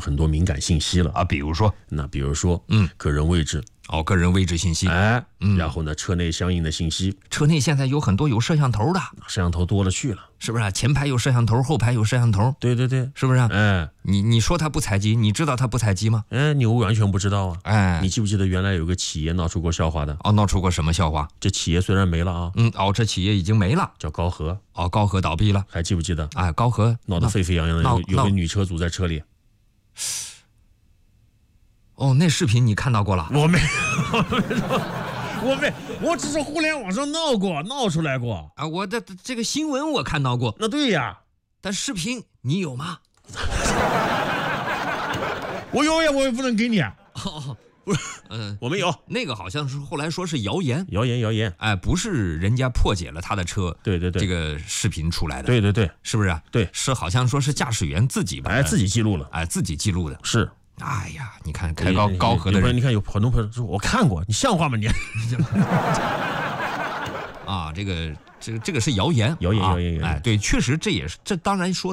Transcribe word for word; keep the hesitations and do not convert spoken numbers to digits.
很多敏感信息了啊，比如说， 那比如说， 嗯， 个人位置。 哦，个人位置信息， 哎， 嗯， 然后呢，车内相应的信息， 车内现在有很多有摄像头的， 摄像头多了去了， 是不是？前排有摄像头，后排有摄像头， 对对对， 是不是？ 哎， 你你说他不采集，你知道他不采集吗？ 哎，你完全不知道啊！ 哎， 你记不记得原来有个企业闹出过笑话的？ 哦，闹出过什么笑话？ 这企业虽然没了啊， 嗯，哦，这企业已经没了， 叫高和， 哦，高和倒闭了， 还记不记得？ 哎，高和闹得沸沸扬扬的，有有个女车主在车里。 哦，那视频你看到过了？ 我没，我没，我只是互联网上闹过，闹出来过啊。我的这个新闻我看到过， 那对呀， 但视频你有吗？ 我有呀，我也不能给你。 哦，不是，嗯、呃， 我没有。 那个好像是后来说是谣言， 谣言，谣言。 哎，不是人家破解了他的车， 对对对， 这个视频出来的。 对对对， 是不是？ 对， 是好像说是驾驶员自己吧？ 哎，自己记录了， 哎，自己记录的。 是。 哎呀，你看开高高和的人， 你看有很多朋友说我看过，你像话吗你？ 啊，这个这个这个是谣言， 谣言，谣言，谣言。 哎，对，确实这也是，这当然说。